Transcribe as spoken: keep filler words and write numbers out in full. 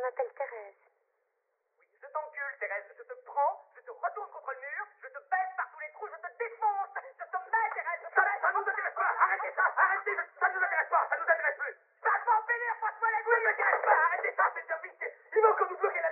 m'appelle Thérèse. Oui, je t'encule, Thérèse. Je te prends, je te retourne contre le mur, je te baisse par tous les trous, je te défonce. Je te mets, Thérèse. Je te Ça, mets. ça nous intéresse pas. Arrêtez ça. Arrêtez. Ça nous intéresse pas. Ça nous intéresse plus. Ça m'en pénère, passe-moi la Ça goutte. ne m'intéresse pas. Arrêtez ça. C'est déjà vite. Il va encore nous bloquer la